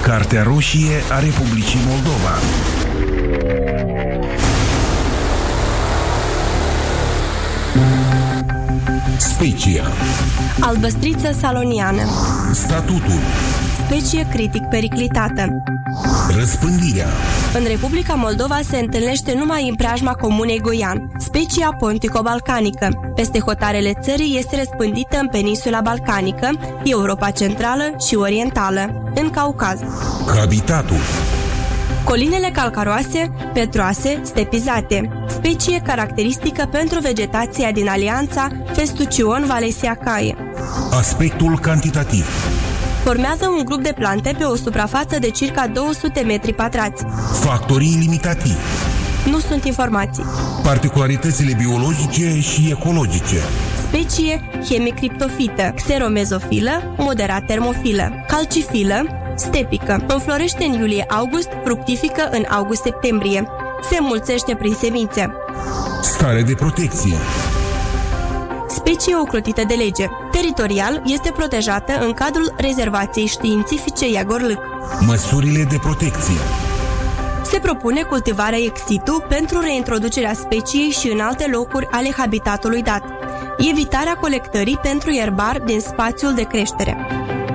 Cartea roșie a Republicii Moldova. Specia. Albăstriță saloniană. Statutul. Specie critic periclitată. Răspândirea. În Republica Moldova se întâlnește numai în preajma comunei Goian, specia pontico-balcanică. Peste hotarele țării este răspândită în peninsula balcanică, Europa Centrală și Orientală, în Caucaz. Habitatul. Colinele calcaroase, petroase, stepizate. Specie caracteristică pentru vegetația din alianța Festucion-Valesiacae. Aspectul cantitativ. Formează un grup de plante pe o suprafață de circa 200 metri pătrați. Factorii limitativi. Nu sunt informații. Particularitățile biologice și ecologice. Specie hemicriptofită, xeromezofilă, moderat termofilă, calcifilă, stepică. Înflorește în iulie-august, fructifică în august-septembrie. Se înmulțește prin semințe. Stare de protecție. Specie ocrotită de lege. Teritorial este protejată în cadrul rezervației științifice Iagorlâc. Măsurile de protecție. Se propune cultivarea ex situ pentru reintroducerea speciei și în alte locuri ale habitatului dat. Evitarea colectării pentru ierbar din spațiul de creștere.